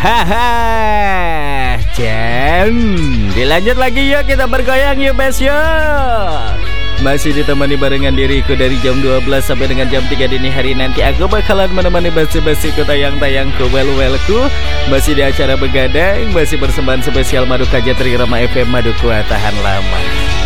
Hahaha, dilanjut lagi yuk, kita bergoyang yuk bes yuk. Masih ditemani barengan diriku dari jam 12 sampai dengan jam 3 dini hari nanti. Aku bakalan menemani basi-basiku tayang-tayangku well-wellku. Masih di acara begadang, masih persembahan spesial Madu Kajatri Rama FM Madu Kuat Tahan Lama.